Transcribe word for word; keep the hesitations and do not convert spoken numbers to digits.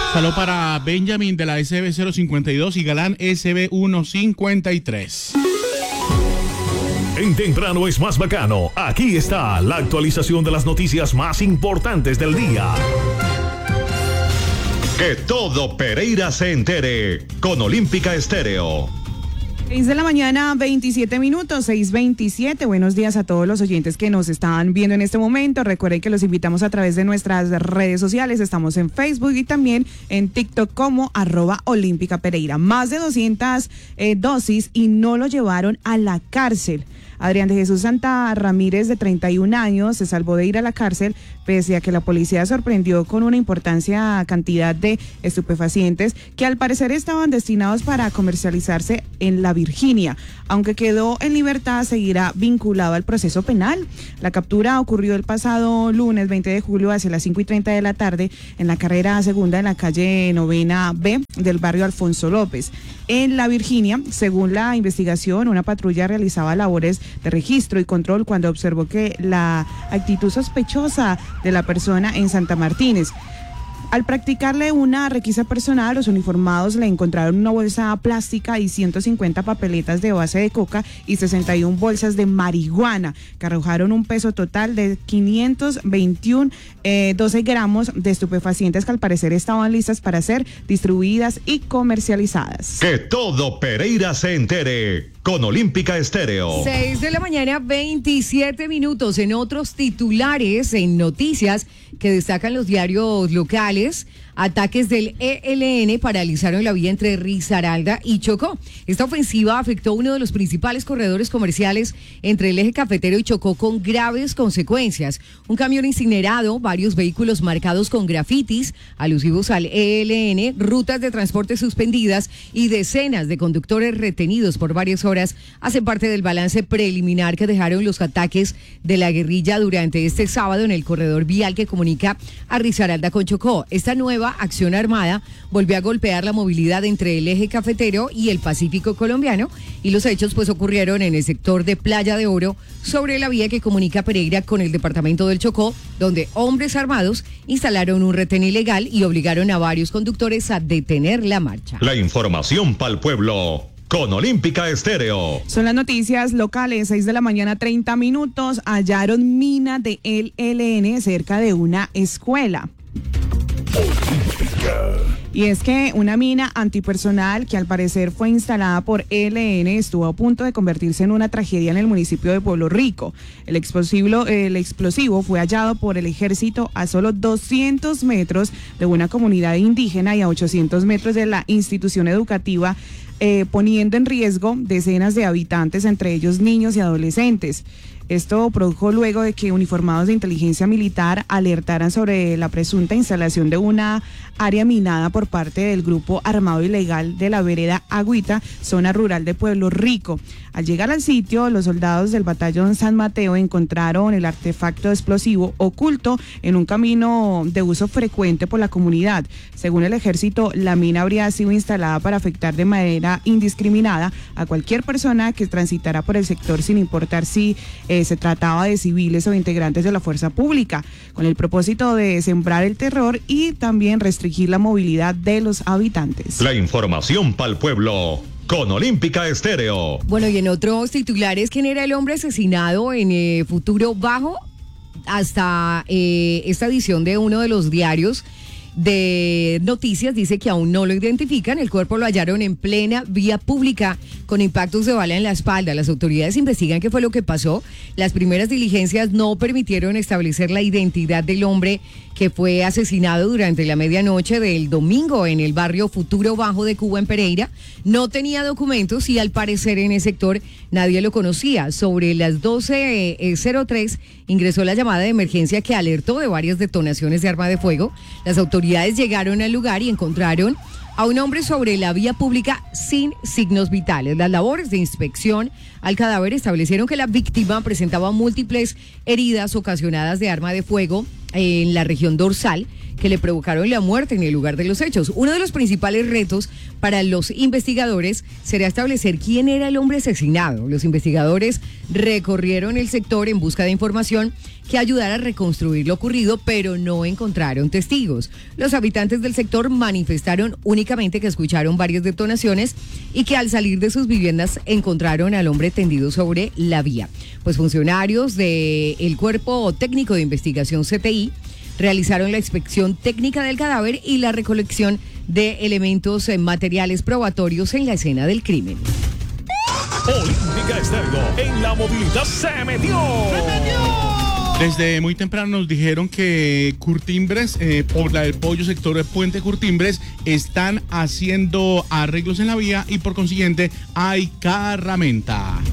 Saludo para Benjamin de la S B cero cincuenta y dos y Galán S B ciento cincuenta y tres. En Temprano es más bacano. Aquí está la actualización de las noticias más importantes del día. Que todo Pereira se entere con Olímpica Estéreo. seis de la mañana, veintisiete minutos, seis veintisiete. Buenos días a todos los oyentes que nos están viendo en este momento. Recuerden que los invitamos a través de nuestras redes sociales. Estamos en Facebook y también en TikTok como arroba Olímpica Pereira. Más de doscientas eh, dosis y no lo llevaron a la cárcel. Adrián de Jesús Santa Ramírez, de treinta y un años, se salvó de ir a la cárcel pese a que la policía sorprendió con una importancia cantidad de estupefacientes que al parecer estaban destinados para comercializarse en la Virginia. Aunque quedó en libertad, seguirá vinculado al proceso penal. La captura ocurrió el pasado lunes veinte de julio hacia las cinco y treinta de la tarde en la carrera segunda en la calle novena B del barrio Alfonso López. En la Virginia, según la investigación, una patrulla realizaba labores de registro y control cuando observó que la actitud sospechosa de la persona en Santa Martínez. Al practicarle una requisa personal, los uniformados le encontraron una bolsa plástica y ciento cincuenta papeletas de base de coca y sesenta y una bolsas de marihuana, que arrojaron un peso total de quinientos veintiuno, eh, doce gramos de estupefacientes que al parecer estaban listas para ser distribuidas y comercializadas. Que todo Pereira se entere con Olímpica Estéreo. seis de la mañana, veintisiete minutos. En otros titulares, en noticias que destacan los diarios locales, ataques del E L N paralizaron la vía entre Risaralda y Chocó. Esta ofensiva afectó uno de los principales corredores comerciales entre el eje cafetero y Chocó con graves consecuencias. Un camión incinerado, varios vehículos marcados con grafitis alusivos al E L N, rutas de transporte suspendidas y decenas de conductores retenidos por varias horas hacen parte del balance preliminar que dejaron los ataques de la guerrilla durante este sábado en el corredor vial que comunica a Risaralda con Chocó. Esta nueva acción armada volvió a golpear la movilidad entre el eje cafetero y el Pacífico colombiano, y los hechos pues ocurrieron en el sector de Playa de Oro, sobre la vía que comunica Pereira con el departamento del Chocó, donde hombres armados instalaron un retén ilegal y obligaron a varios conductores a detener la marcha. La información para el pueblo con Olímpica Estéreo. Son las noticias locales, seis de la mañana, treinta minutos. Hallaron mina de E L N cerca de una escuela. Y es que una mina antipersonal que al parecer fue instalada por E L N estuvo a punto de convertirse en una tragedia en el municipio de Pueblo Rico. El explosivo, el explosivo fue hallado por el ejército a solo doscientos metros de una comunidad indígena y a ochocientos metros de la institución educativa, eh, poniendo en riesgo decenas de habitantes, entre ellos niños y adolescentes. Esto produjo luego de que uniformados de inteligencia militar alertaran sobre la presunta instalación de una área minada por parte del grupo armado ilegal de la vereda Agüita, zona rural de Pueblo Rico. Al llegar al sitio, los soldados del batallón San Mateo encontraron el artefacto explosivo oculto en un camino de uso frecuente por la comunidad. Según el ejército, la mina habría sido instalada para afectar de manera indiscriminada a cualquier persona que transitara por el sector, sin importar si eh, se trataba de civiles o integrantes de la fuerza pública, con el propósito de sembrar el terror y también restringir la movilidad de los habitantes. La información para el pueblo con Olímpica Estéreo. Bueno, y en otros titulares, ¿quién era el hombre asesinado en eh, Futuro Bajo? Hasta eh, esta edición de uno de los diarios de noticias dice que aún no lo identifican. El cuerpo lo hallaron en plena vía pública con impactos de bala en la espalda. Las autoridades investigan qué fue lo que pasó. Las primeras diligencias no permitieron establecer la identidad del hombre que fue asesinado durante la medianoche del domingo en el barrio Futuro Bajo de Cuba, en Pereira. No tenía documentos y al parecer en el sector nadie lo conocía. Sobre las doce cero tres ingresó la llamada de emergencia que alertó de varias detonaciones de arma de fuego. Las autoridades llegaron al lugar y encontraron a un hombre sobre la vía pública sin signos vitales. Las labores de inspección al cadáver establecieron que la víctima presentaba múltiples heridas ocasionadas de arma de fuego en la región dorsal. que le provocaron la muerte en el lugar de los hechos. Uno de los principales retos para los investigadores será establecer quién era el hombre asesinado. Los investigadores recorrieron el sector en busca de información que ayudara a reconstruir lo ocurrido, pero no encontraron testigos. Los habitantes del sector manifestaron únicamente que escucharon varias detonaciones y que al salir de sus viviendas encontraron al hombre tendido sobre la vía. Pues funcionarios del Cuerpo Técnico de Investigación C T I realizaron la inspección técnica del cadáver y la recolección de elementos eh, materiales probatorios en la escena del crimen. Olímpica Estéreo en la movilidad se metió. ¡Se metió! Desde muy temprano nos dijeron que Curtimbres, eh, por la del Pollo, sector de Puente Curtimbres, están haciendo arreglos en la vía y por consiguiente hay carramenta.